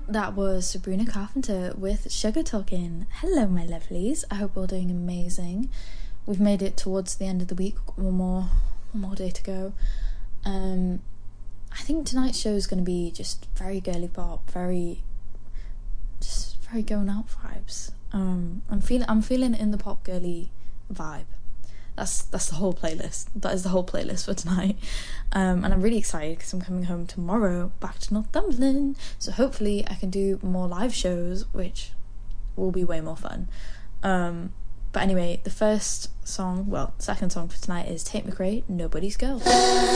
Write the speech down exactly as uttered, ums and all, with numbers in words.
That was Sabrina Carpenter with Sugar Talking. Hello, my lovelies. I hope we're all doing amazing. We've made it towards the end of the week. One more, one more day to go. Um, I think tonight's show is going to be just very girly pop, very, just very going out vibes. Um, I'm feeling, I'm feeling in the pop girly vibe. That's that's the whole playlist. That is the whole playlist for tonight. Um, and I'm really excited because I'm coming home tomorrow back to Northumberland. So hopefully I can do more live shows, which will be way more fun. Um, but anyway, the first song, well, second song for tonight is Tate McRae, Nobody's Girl.